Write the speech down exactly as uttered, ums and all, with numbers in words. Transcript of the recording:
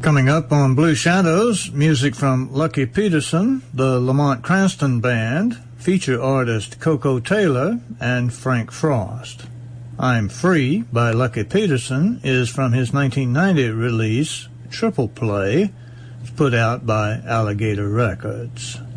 Coming up on Blue Shadows, music from Lucky Peterson, the Lamont Cranston Band, feature artist Coco Taylor, and Frank Frost. I'm Free by Lucky Peterson is from his nineteen ninety release, Triple Play, put out by Alligator Records.